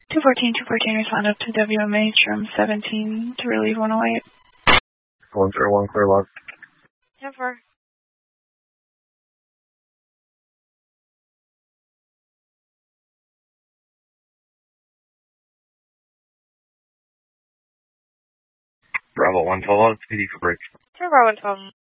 214, respond up to WMH room 17 to relieve 108. 101, clear log. 10-4. Bravo 112, PD for break. Bravo 112.